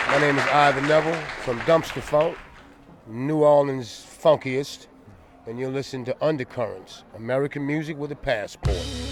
My name is Ivan Neville from Dumpster Funk, New Orleans funkiest, and you'll listen to Undercurrents, American music with a passport.